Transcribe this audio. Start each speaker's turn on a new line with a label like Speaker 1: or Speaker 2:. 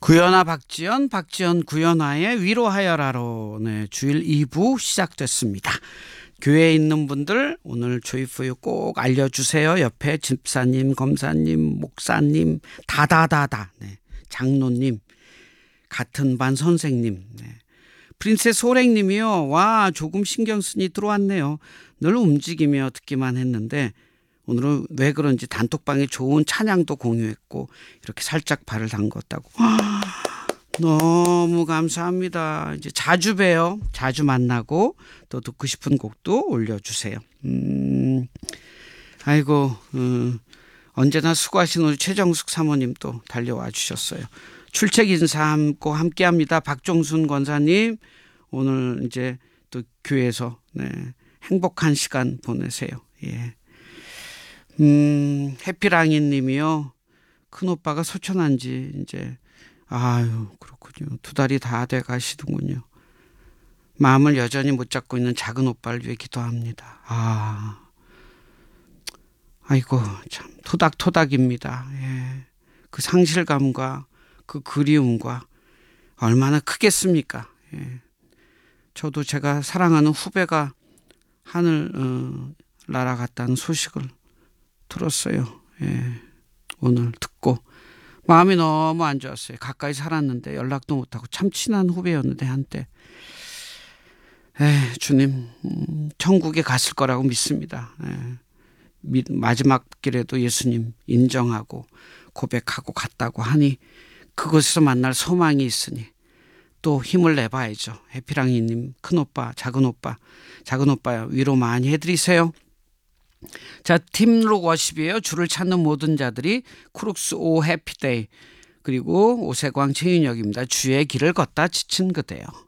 Speaker 1: 구연아 박지연, 박지연 구연아의 위로하여라로 네, 주일 2부 시작됐습니다. 교회에 있는 분들 오늘 조이포유 꼭 알려주세요. 옆에 집사님, 검사님, 목사님, 다다다다 네, 장로님, 같은 반 선생님 네. 프린세스 호랭님이요. 와 조금 신경 쓰니 들어왔네요. 늘 움직이며 듣기만 했는데 오늘은 왜 그런지 단톡방에 좋은 찬양도 공유했고 이렇게 살짝 발을 담궜다고. 너무 감사합니다. 이제 자주 봬요. 자주 만나고 또 듣고 싶은 곡도 올려주세요. 아이고 언제나 수고하신 우리 최정숙 사모님 또 달려와 주셨어요. 출첵 인사하고 함께합니다. 박종순 권사님 오늘 이제 또 교회에서 네, 행복한 시간 보내세요. 예. 해피랑이 님이요. 큰오빠가 소천한 지 이제 아유 그렇군요. 2달이 다 돼 가시는군요. 마음을 여전히 못 잡고 있는 작은 오빠를 위해 기도합니다. 아이고 참 토닥토닥입니다. 예. 그 상실감과 그 그리움과 얼마나 크겠습니까. 예. 저도 제가 사랑하는 후배가 하늘 날아갔다는 소식을 들었어요. 예. 오늘 듣고 마음이 너무 안 좋았어요. 가까이 살았는데 연락도 못하고 참 친한 후배였는데 한때 주님 천국에 갔을 거라고 믿습니다. 마지막 길에도 예수님 인정하고 고백하고 갔다고 하니 그곳에서 만날 소망이 있으니 또 힘을 내봐야죠. 해피랑이님 큰오빠 작은 오빠 위로 많이 해드리세요. 자, 팀록 워십이에요. 주를 찾는 모든 자들이 크룩스 오 해피데이 그리고 오세광 최윤혁입니다. 주의 길을 걷다 지친 그대요.